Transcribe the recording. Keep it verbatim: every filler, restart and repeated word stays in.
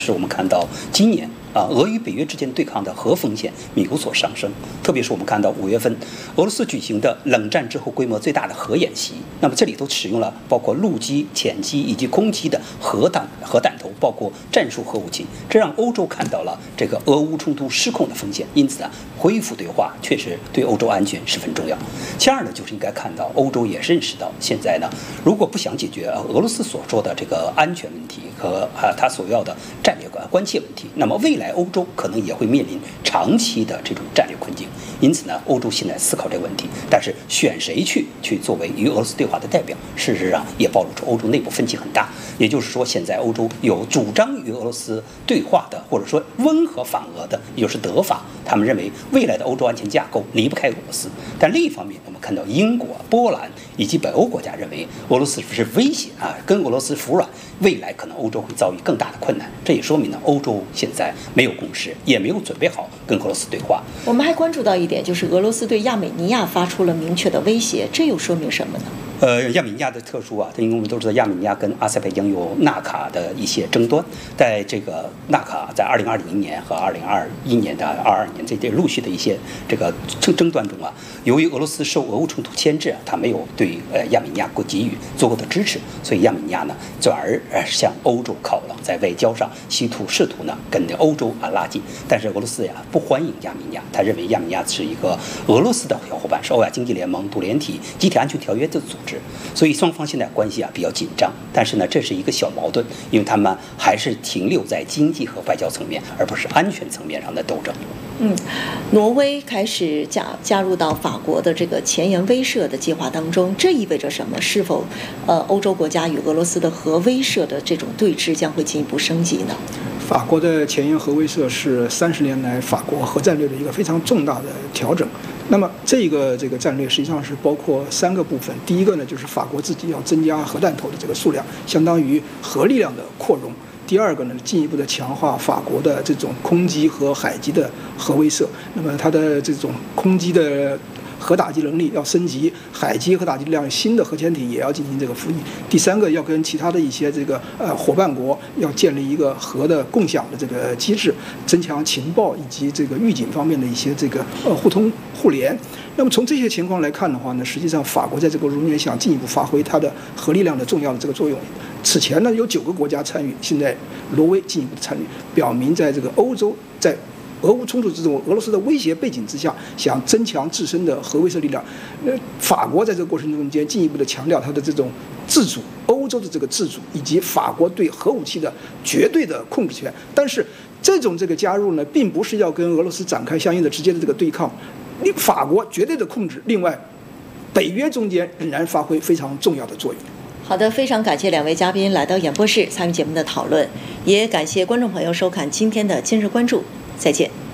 是我们看到今年啊，俄与北约之间对抗的核风险有所上升，特别是我们看到五月份俄罗斯举行的冷战之后规模最大的核演习，那么这里头使用了包括陆基、潜机以及空基的核弹、核弹头，包括战术核武器，这让欧洲看到了这个俄乌冲突失控的风险。因此啊，恢复对话确实对欧洲安全十分重要。其二呢，就是应该看到欧洲也认识到，现在呢，如果不想解决俄罗斯所说的这个安全问题和啊他所要的战略关切问题，那么未来欧洲可能也会面临长期的这种战略困境。因此呢，欧洲现在思考这个问题，但是选谁去去作为与俄罗斯对话的代表，事实上也暴露出欧洲内部分歧很大。也就是说，现在欧洲有主张与俄罗斯对话的，或者说温和反俄的，也就是德法，他们认为未来的欧洲安全架构离不开俄罗斯。但另一方面，我们看到英国、波兰以及北欧国家认为俄罗斯是威胁啊，跟俄罗斯服软，未来可能欧洲会遭遇更大的困难。这也说明呢，欧洲现在没有共识，也没有准备好跟俄罗斯对话。 我们还关注到一点，就是俄罗斯对亚美尼亚发出了明确的威胁，这又说明什么呢？ 呃，亚美尼亚的特殊啊，因为我们都知道亚美尼亚跟阿塞拜疆有纳卡的一些争端，在这个纳卡在二零二零年和二零二一年的二二年这这陆续的一些这个争争端中啊，由于俄罗斯受俄乌冲突牵制，他没有对呃亚美尼亚给予足够的支持，所以亚美尼亚呢转而呃向欧洲靠拢，在外交上企图试图呢跟着欧洲啊拉近，但是俄罗斯呀不欢迎亚美尼亚，他认为亚美尼亚是一个俄罗斯的小伙伴，是欧亚经济联盟、独联体、集体安全条约的组织。所以双方现在关系啊比较紧张，但是呢，这是一个小矛盾，因为他们还是停留在经济和外交层面，而不是安全层面上的斗争。 嗯，挪威开始加加入到法国的这个前沿威慑的计划当中，这意味着什么？是否呃欧洲国家与俄罗斯的核威慑的这种对峙将会进一步升级呢？ 法国的前沿核威慑是三十年来法国核战略的一个非常重大的调整。那么这个这个战略实际上是包括三个部分。第一个呢，就是法国自己要增加核弹头的这个数量，相当于核力量的扩容。第二个呢，进一步的强化法国的这种空基和海基的核威慑。那么它的这种空基的核打击能力要升级，海基核打击力量新的核潜艇也要进行这个服役。第三个，要跟其他的一些这个呃伙伴国要建立一个核的共享的这个机制，增强情报以及这个预警方面的一些这个呃互通互联。那么从这些情况来看的话呢，实际上法国在这个中间想进一步发挥它的核力量的重要的这个作用。此前呢，有九个国家参与，现在挪威进一步的参与，表明在这个欧洲在俄乌冲突之中，俄罗斯的威胁背景之下，想增强自身的核威慑力量。呃，法国在这个过程中间进一步的强调它的这种自主，欧洲的这个自主，以及法国对核武器的绝对的控制权。但是这种这个加入呢，并不是要跟俄罗斯展开相应的直接的这个对抗，法国绝对的控制。另外，北约中间仍然发挥非常重要的作用。 好的，非常感谢两位嘉宾来到演播室参与节目的讨论，也感谢观众朋友收看今天的今日关注，再见。